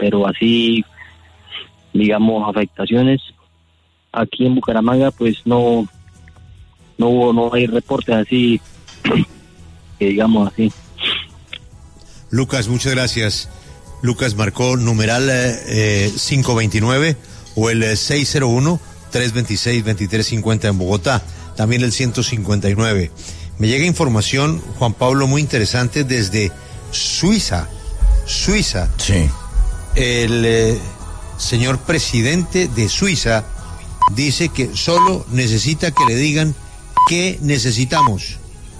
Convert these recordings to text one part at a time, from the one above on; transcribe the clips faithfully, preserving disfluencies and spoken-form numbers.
pero así, digamos, afectaciones aquí en Bucaramanga, pues no, no hubo, no hay reportes así, que digamos así. Lucas, muchas gracias. Lucas marcó numeral eh, cinco veintinueve o el eh, seis cero uno, tres dos seis, dos tres cinco cero en Bogotá, también el ciento cincuenta y nueve. Me llega información, Juan Pablo, muy interesante desde Suiza. Suiza. Sí. El eh, señor presidente de Suiza dice que solo necesita que le digan qué necesitamos.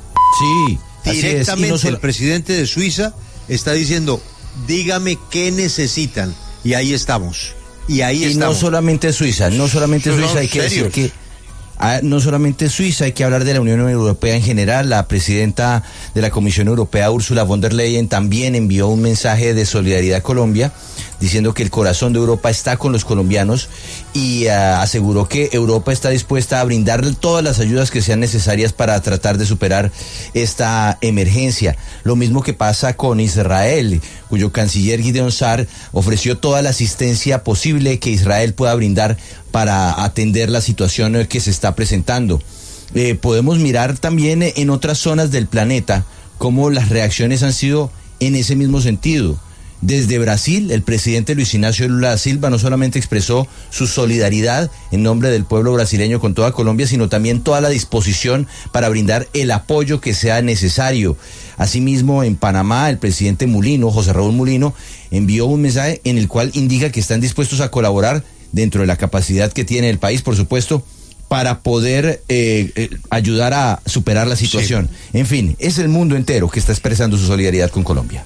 Sí, directamente no solo... el presidente de Suiza está diciendo, dígame qué necesitan, y ahí estamos. Y ahí y estamos. no solamente Suiza, no solamente no, Suiza, no, hay que serios. decir que Ah, no solamente Suiza, hay que hablar de la Unión Europea en general. La presidenta de la Comisión Europea, Ursula von der Leyen, también envió un mensaje de solidaridad a Colombia, diciendo que el corazón de Europa está con los colombianos y uh, aseguró que Europa está dispuesta a brindar todas las ayudas que sean necesarias para tratar de superar esta emergencia. Lo mismo que pasa con Israel, cuyo canciller Gideon Sa'ar ofreció toda la asistencia posible que Israel pueda brindar para atender la situación que se está presentando. Eh, podemos mirar también en otras zonas del planeta cómo las reacciones han sido en ese mismo sentido. Desde Brasil, el presidente Luis Ignacio Lula da Silva no solamente expresó su solidaridad en nombre del pueblo brasileño con toda Colombia, sino también toda la disposición para brindar el apoyo que sea necesario. Asimismo, en Panamá, el presidente Mulino, José Raúl Mulino, envió un mensaje en el cual indica que están dispuestos a colaborar dentro de la capacidad que tiene el país, por supuesto, para poder eh, eh, ayudar a superar la situación. Sí. En fin, es el mundo entero que está expresando su solidaridad con Colombia.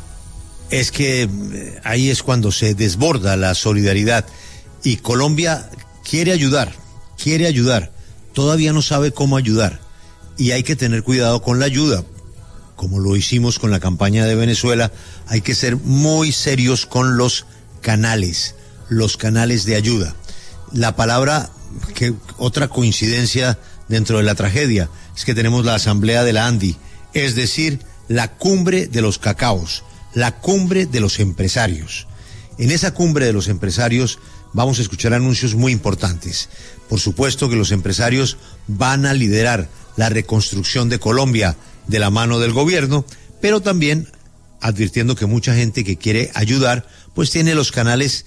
Es que eh, ahí es cuando se desborda la solidaridad y Colombia quiere ayudar, quiere ayudar, todavía no sabe cómo ayudar y hay que tener cuidado con la ayuda, como lo hicimos con la campaña de Venezuela. Hay que ser muy serios con los canales, los canales de ayuda. La palabra, que otra coincidencia dentro de la tragedia, es que tenemos la asamblea de la ANDI, es decir, la cumbre de los cacaos, la cumbre de los empresarios. En esa cumbre de los empresarios vamos a escuchar anuncios muy importantes. Por supuesto que los empresarios van a liderar la reconstrucción de Colombia de la mano del gobierno, pero también advirtiendo que mucha gente que quiere ayudar, pues tiene los canales,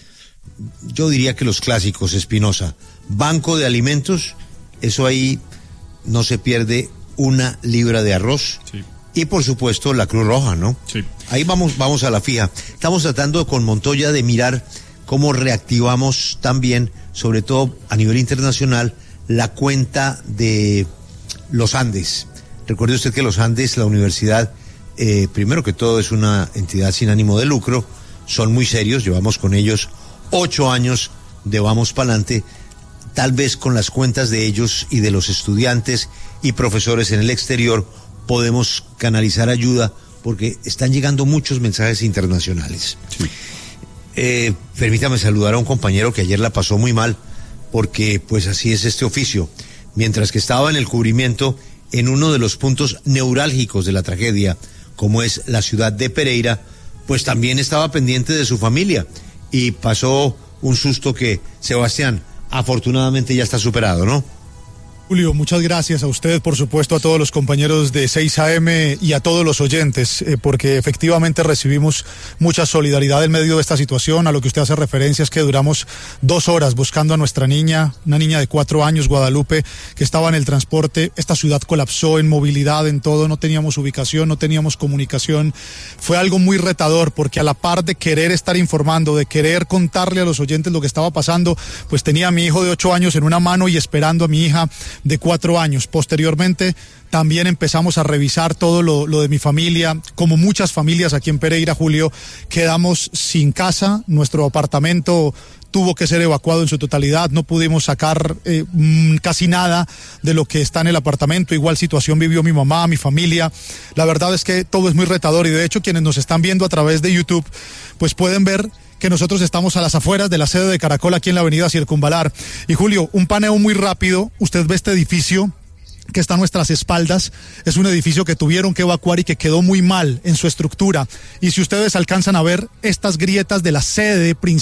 yo diría que los clásicos, Espinosa. Banco de alimentos, eso ahí no se pierde una libra de arroz. Sí. Y por supuesto la Cruz Roja, ¿no? Sí. Ahí vamos, vamos a la fija. Estamos tratando con Montoya de mirar cómo reactivamos también, sobre todo a nivel internacional, la cuenta de los Andes. Recuerde usted que los Andes, la universidad, eh, primero que todo es una entidad sin ánimo de lucro, son muy serios, llevamos con ellos ocho años de vamos pa'lante, tal vez con las cuentas de ellos y de los estudiantes y profesores en el exterior podemos canalizar ayuda porque están llegando muchos mensajes internacionales. Sí. Eh, permítame saludar a un compañero que ayer la pasó muy mal porque pues así es este oficio. Mientras que estaba en el cubrimiento en uno de los puntos neurálgicos de la tragedia, como es la ciudad de Pereira, pues también estaba pendiente de su familia y pasó un susto que, Sebastián, afortunadamente ya está superado, ¿no? Julio, muchas gracias a usted, por supuesto, a todos los compañeros de seis A M y a todos los oyentes, eh, porque efectivamente recibimos mucha solidaridad en medio de esta situación. A lo que usted hace referencia es que duramos dos horas buscando a nuestra niña, una niña de cuatro años, Guadalupe, que estaba en el transporte. Esta ciudad colapsó en movilidad, en todo, no teníamos ubicación, no teníamos comunicación. Fue algo muy retador, porque a la par de querer estar informando, de querer contarle a los oyentes lo que estaba pasando, pues tenía a mi hijo de ocho años en una mano y esperando a mi hija de cuatro años. Posteriormente también empezamos a revisar todo lo, lo de mi familia. Como muchas familias aquí en Pereira, Julio, quedamos sin casa. Nuestro apartamento tuvo que ser evacuado en su totalidad, no pudimos sacar eh, casi nada de lo que está en el apartamento. Igual situación vivió mi mamá, mi familia. La verdad es que todo es muy retador y de hecho quienes nos están viendo a través de YouTube pues pueden ver que nosotros estamos a las afueras de la sede de Caracol aquí en la avenida Circunvalar. Y Julio, un paneo muy rápido, usted ve este edificio que está a nuestras espaldas, es un edificio que tuvieron que evacuar y que quedó muy mal en su estructura. Y si ustedes alcanzan a ver estas grietas de la sede principal,